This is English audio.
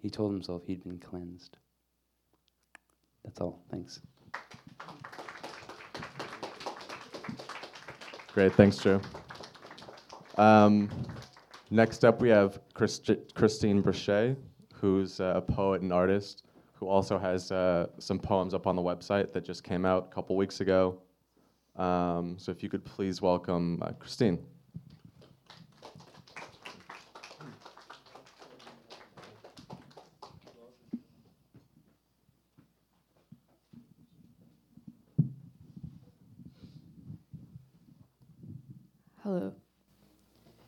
He told himself he'd been cleansed. That's all. Thanks. Great, thanks, Drew. Next up, we have Christine Brachet, who's a poet and artist, who also has some poems up on the website that just came out a couple weeks ago. So if you could please welcome Christine. Hello.